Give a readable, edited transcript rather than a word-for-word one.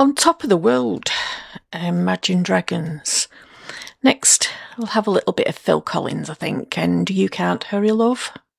On Top of the World, Imagine Dragons. Next, we'll have a little bit of Phil Collins, I think, and You Can't Hurry Love.